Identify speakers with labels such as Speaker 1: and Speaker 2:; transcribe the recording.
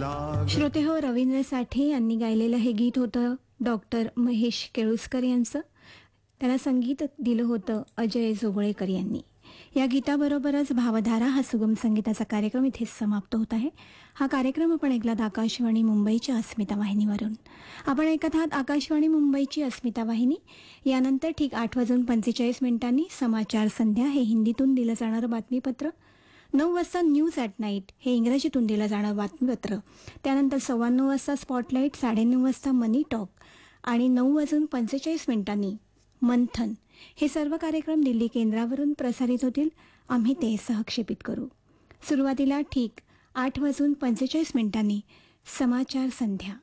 Speaker 1: श्रोते हो, रवींद्र साठे यांनी गायलेलं हे गीत होतं डॉक्टर महेश केळुसकर यांचं. त्याला संगीत दिलं होतं अजय जोगळेकर यांनी. या गीताबरोबरच भावधारा हा सुगम संगीताचा कार्यक्रम इथेच समाप्त होत आहे. हा कार्यक्रम आपण ऐकलात आकाशवाणी मुंबईच्या अस्मिता वाहिनीवरून. आपण ऐकत आहात आकाशवाणी मुंबईची अस्मिता वाहिनी. यानंतर ठीक 8:45 समाचार संध्या हे हिंदीतून दिलं जाणारं बातमीपत्र. 9 वाजता न्यूज ॲट नाईट हे इंग्रजीतून दिलं जाणारं बातमीपत्र. त्यानंतर 9:15 वाजता स्पॉटलाईट, 9:30 वाजता मनी टॉक आणि 9:45 मंथन हे सर्व कार्यक्रम दिल्ली केंद्रावरून प्रसारित होतील. आम्ही ते सहक्षेपित करू. सुरुवातीला ठीक 8:45 समाचार संध्या.